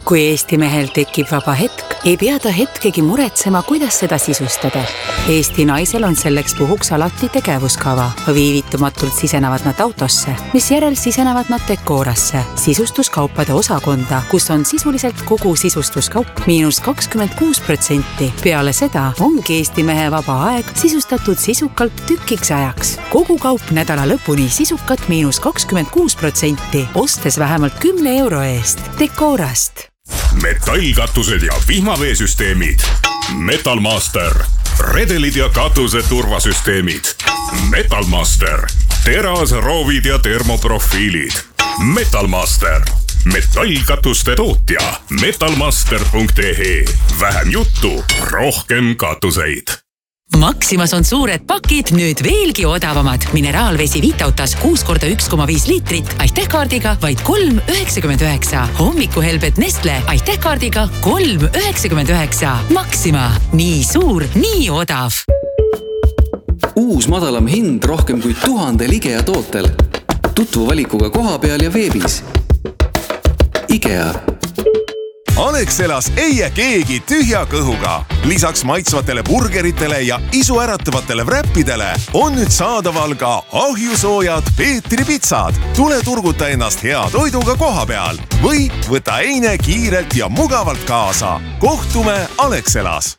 Kui Eesti mehel tekib vaba hetk, ei pea ta hetkegi muretsema, kuidas seda sisustada. Eesti naisel on selleks puhuks alati tegevuskava. Viivitumatult sisenevad nad autosse, mis järel sisenevad nad dekoorasse, sisustuskaupade osakonda, kus on sisuliselt kogu sisustuskaup -26%. Peale seda ongi Eesti mehe vaba aeg sisustatud sisukalt tükiks ajaks. Kogu kaup nädala lõpuni sisukat -26%, ostes vähemalt 10 euro eest. Dekoorast. Metallkatused ja vihmaveesüsteemid. Metalmaster. Redelid ja katuse turvasüsteemid. Metalmaster. Terasroovid ja termoprofiilid. Metalmaster. Metallkatuste tootja. Metalmaster.ee. Vähem juttu, rohkem katuseid. Maximas on suured pakid nüüd veelgi odavamad. Mineraalvesi Vitautas 6 × 1,5 liitrit Aitäh-kaardiga vaid 3,99. Hommikuhelbed Nestle Aitäh-kaardiga 3,99. Maxima. Nii suur, nii odav. Uus madalam hind rohkem kui 1000 IKEA tootel. Tutvu valikuga koha peal ja veebis. IKEA. Alexelas ei jää keegi tühja kõhuga. Lisaks maitsvatele burgeritele ja isuäratavatele wrappidele on nüüd saadaval ka ahjusoojad Peetri pitsad. Tule turguta ennast hea toiduga koha peal või võta eine kiirelt ja mugavalt kaasa. Kohtume Alexelas.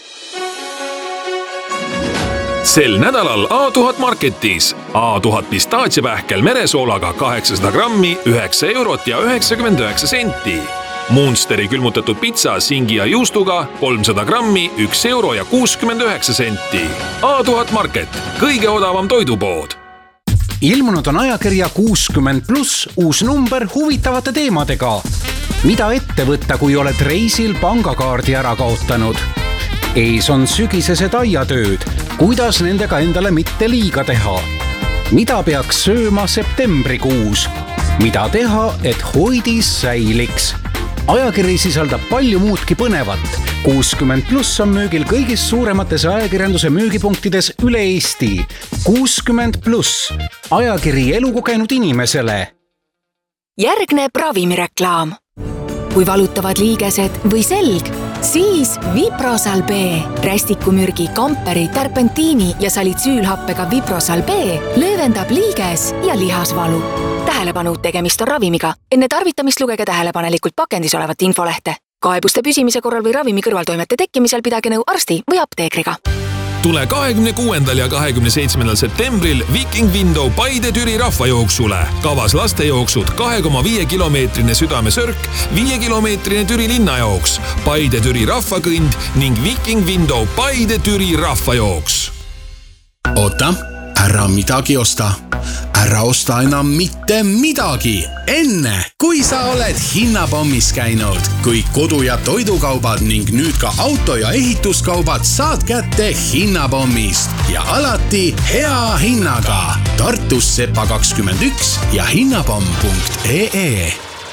Sel nädalal A1000 Marketis A1000 pistaatsiapähkel meresoolaga 800 grammi 9 eurot ja 99 senti. Munsteri külmutatud pitsa singi ja juustuga 300 grammi 1 euro ja 69 senti. A1000 Market, kõige odavam toidupood. Ilmunud on ajakirja 60+, uus number huvitavate teemadega. Mida ette võtta, kui oled reisil pangakaardi ära kaotanud? Ees on sügisesed aiatööd. Kuidas nendega endale mitte liiga teha? Mida peaks sööma septembrikuus? Mida teha, et hoidis säiliks? Ajakiri sisaldab palju muudki põnevat. 60+ on müügil kõigis suuremates ajakirjanduse müügipunktides üle Eesti. 60+. Ajakiri elukogenud inimesele. Järgneb ravimireklaam. Kui valutavad liigesed või selg, siis Viprosal B. Rästikumürgi, kamperi, terpentiini ja salitsüülhappega Viprosal B löövendab liiges ja lihasvalu. Tähelepanu, tegemist on ravimiga. Enne tarvitamist lugege tähelepanelikult pakendis olevat infolehte. Kaebuste püsimise korral või ravimi kõrvaltoimete tekkimisel pidage nõu arsti või apteekriga. Tule 26. ja 27. septembril Viking Window Paide-Türi rahvajooksule. Kavas lastejooksud 2,5 kilomeetrine südamesörk, 5 kilomeetrine Türi linnajooks, Paide-Türi rahvakõnd ning Viking Window Paide-Türi rahvajooks. Oota, ära midagi osta. Ära osta enam mitte midagi. Enne, kui sa oled hinnapommis käinud. Kõik kodu- ja toidukaubad ning nüüd ka auto- ja ehituskaubad saad kätte hinnapommist. Ja alati hea hinnaga. Tartus Sepa 21 ja hinnapomm.ee.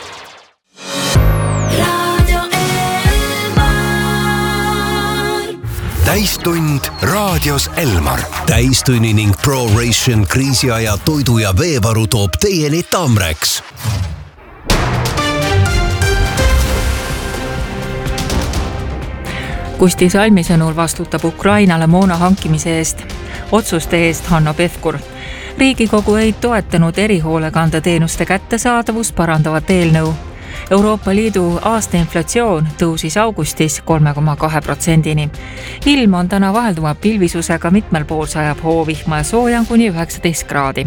Täistund raadios Elmar. Täistunni ning ProRation kriisiaja toidu- ja veevaru toob teieni Tamreks. Kusti Salmi sõnul vastutab Ukrainale moona hankimise eest. Otsuste eest Hanno Pevkur. Riigikogu ei toetanud erihoolekandeteenuste kättesaadavust parandavat eelnõu. Euroopa Liidu aastainflatsioon tõusis augustis 3,2%-ni. Ilm on täna vahelduva pilvisusega, mitmel pool sajab hoovihma ja sooja kuni 19 kraadi.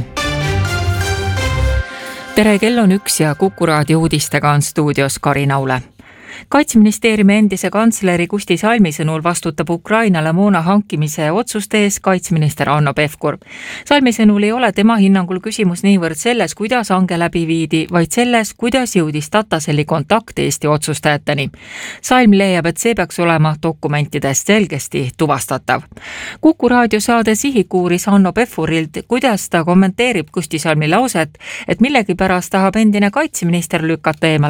Tere, kell on 1 ja Kuku raadio uudistega on stuudios Karin Aule. Kaitseministeeriumi endise kantsleri Kusti Salmi sõnul vastutab Ukrainale moona hankimise otsuste eest kaitseminister Hanno Pevkur. Salmi sõnul ei ole tema hinnangul küsimus niivõrd selles, kuidas hange läbi viidi, vaid selles, kuidas jõudis Tataseli kontakt Eesti otsustajateni. Salm leiab, et see peaks olema dokumentidest selgesti tuvastatav. Kuku raadio saade Sihik uuris Hanno Pevkurilt, kuidas ta kommenteerib Kusti Salmi lauset, et millegipärast tahab endine kaitseminister lükata eemale